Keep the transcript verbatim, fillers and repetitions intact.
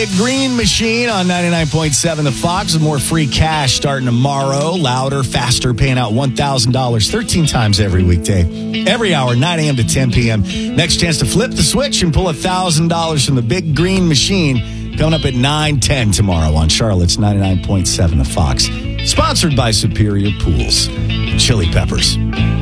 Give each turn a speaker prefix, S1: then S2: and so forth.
S1: Big Green Machine on ninety-nine point seven The Fox with more free cash starting tomorrow. Louder, faster, paying out one thousand dollars thirteen times every weekday. Every hour, nine a.m. to ten p.m. Next chance to flip the switch and pull one thousand dollars from the Big Green Machine coming up at nine ten tomorrow on Charlotte's ninety-nine point seven The Fox. Sponsored by Superior Pools. Chili Peppers.